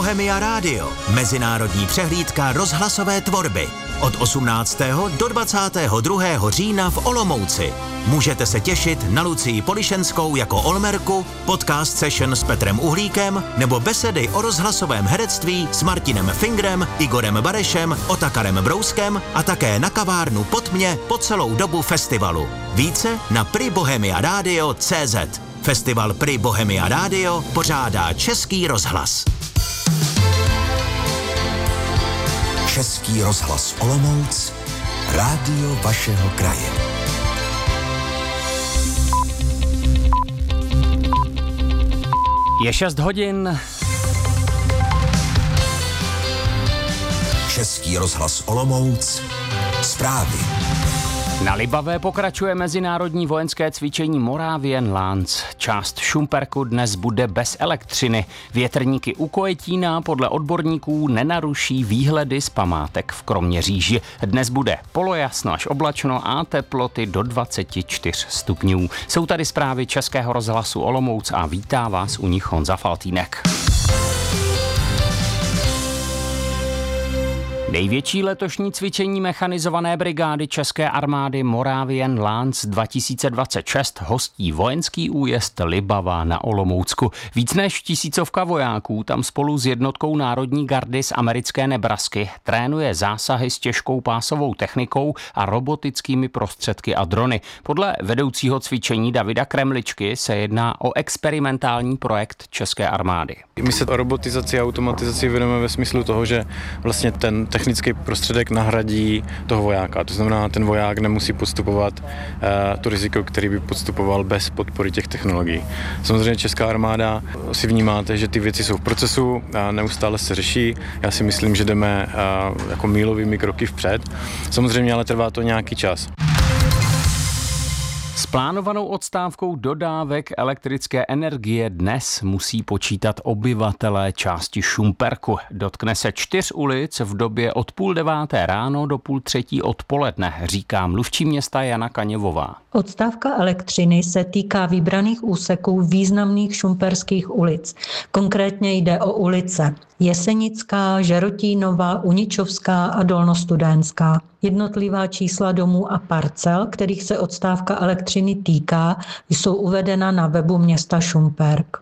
Bohemia Radio, mezinárodní přehlídka rozhlasové tvorby. Od 18. do 22. října v Olomouci. Můžete se těšit na Lucii Polišenskou jako Olmerku, podcast session s Petrem Uhlíkem nebo besedy o rozhlasovém herectví s Martinem Fingrem, Igorem Barešem, Otakarem Brouskem a také na kavárnu Pod mě po celou dobu festivalu. Více na pribohemiaradio.cz. Festival Pri Bohemia Radio pořádá Český rozhlas. Český rozhlas Olomouc, rádio vašeho kraje. Je 6 hodin. Český rozhlas Olomouc, zprávy. Na Libavé pokračuje mezinárodní vojenské cvičení Moravian Lands. Část Šumperku dnes bude bez elektřiny. Větrníky u Kojetína podle odborníků nenaruší výhledy z památek v Kroměříži. Dnes bude polojasno až oblačno a teploty do 24 stupňů. Jsou tady zprávy Českého rozhlasu Olomouc a vítá vás u nich Honza Faltýnek. Největší letošní cvičení mechanizované brigády České armády Moravian Lands 2026 hostí vojenský újezd Libavá na Olomoucku. Víc než 1000 vojáků tam spolu s jednotkou Národní gardy z americké Nebrasky trénuje zásahy s těžkou pásovou technikou a robotickými prostředky a drony. Podle vedoucího cvičení Davida Kremličky se jedná o experimentální projekt České armády. My se o robotizaci a automatizaci vedeme ve smyslu toho, že vlastně ten technický prostředek nahradí toho vojáka. To znamená, ten voják nemusí podstupovat to riziko, který by podstupoval bez podpory těch technologií. Samozřejmě Česká armáda si vnímáte, že ty věci jsou v procesu a neustále se řeší. Já si myslím, že jdeme jako mílovými kroky vpřed. Samozřejmě ale trvá to nějaký čas. S plánovanou odstávkou dodávek elektrické energie dnes musí počítat obyvatelé části Šumperku. Dotkne se 4 ulic v době od 8:30 ráno do 2:30 odpoledne, říká mluvčí města Jana Kaněvová. Odstávka elektřiny se týká vybraných úseků významných šumperských ulic. Konkrétně jde o ulice Jesenická, Žerotínová, Uničovská a Dolnostudentská. Jednotlivá čísla domů a parcel, kterých se odstávka elektřiny týká, jsou uvedena na webu města Šumperk.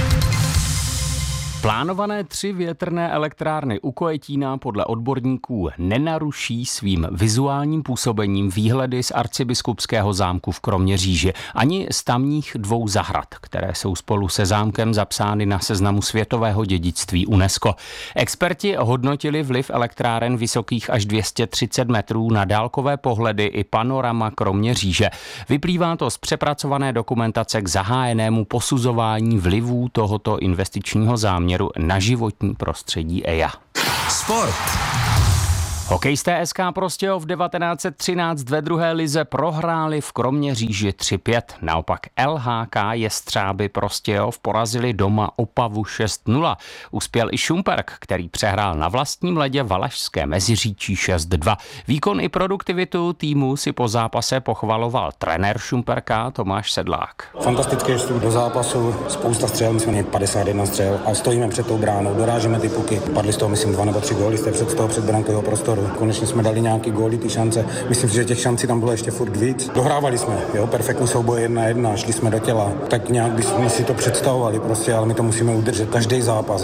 Plánované 3 větrné elektrárny u Kojetína podle odborníků nenaruší svým vizuálním působením výhledy z arcibiskupského zámku v Kroměříži ani z tamních 2 zahrad, které jsou spolu se zámkem zapsány na seznamu světového dědictví UNESCO. Experti hodnotili vliv elektráren vysokých až 230 metrů na dálkové pohledy i panorama Kroměříže. Vyplývá to z přepracované dokumentace k zahájenému posuzování vlivů tohoto investičního záměru na životní prostředí EIA. Sport. Hokejisté SK Prostějov v 1913 ve 2. lize prohráli v Kroměříži 3-5. Naopak LHK Jestřáby Prostějov porazili doma Opavu 6-0. Uspěl i Šumperk, který přehrál na vlastním ledě Valašské Meziříčí 6-2. Výkon i produktivitu týmu si po zápase pochvaloval trenér Šumperka Tomáš Sedlák. Fantastický vstup do zápasu, spousta střel, my jsme měli 51 střel a stojíme před tou bránou, dorážíme ty puky. Padly z toho, myslím, 2 nebo 3 góly, jste před brankového prostoru. Konečně jsme dali nějaký góly, ty šance. Myslím si, že těch šancí tam bylo ještě furt víc. Dohrávali jsme, perfektní souboj 1-1, šli jsme do těla. Tak nějak bychom si to představovali prostě, ale my to musíme udržet každý zápas,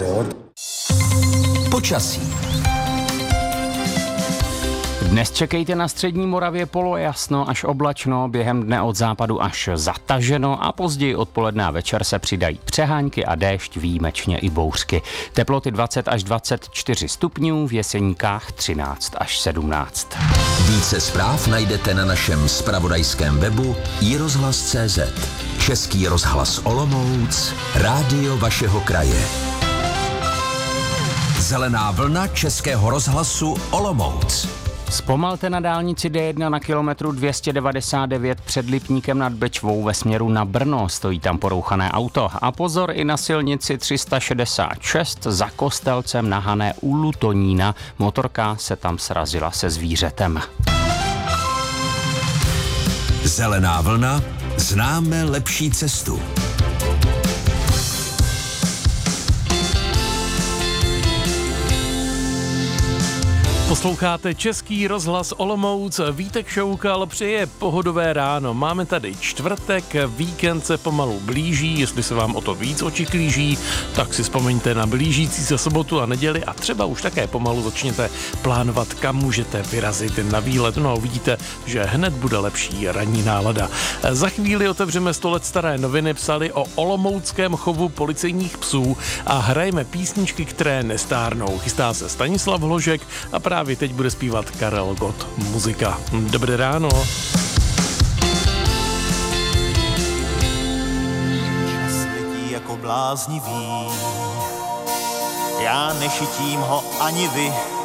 Počasí. Dnes čekejte na střední Moravě polojasno až oblačno, během dne od západu až zataženo a později odpoledne a večer se přidají přehánky a déšť, výjimečně i bouřky. Teploty 20 až 24 stupňů, v Jeseníkách 13 až 17. Více zpráv najdete na našem zpravodajském webu iRozhlas.cz. Český rozhlas Olomouc, rádio vašeho kraje. Zelená vlna Českého rozhlasu Olomouc. Zpomalte na dálnici D1 na kilometru 299 před Lipníkem nad Bečvou ve směru na Brno. Stojí tam porouchané auto. A pozor i na silnici 366 za Kostelcem na Hané u Lutonína. Motorka se tam srazila se zvířetem. Zelená vlna, známe lepší cestu. Posloucháte Český rozhlas Olomouc, Vítek Šoukal přeje pohodové ráno. Máme tady čtvrtek, víkend se pomalu blíží, jestli se vám o to víc oči klíží, tak si vzpomeňte na blížící se sobotu a neděli a třeba už také pomalu začněte plánovat, kam můžete vyrazit na výlet. No vidíte, že hned bude lepší ranní nálada. Za chvíli otevřeme 100 let staré noviny, psali o olomouckém chovu policejních psů a hrajeme písničky, které nestárnou. Chystá se Stanislav Hložek a právě teď bude zpívat Karel Gott. Muzika. Dobré ráno. Čas letí jako bláznivý, já nešitím ho ani vy.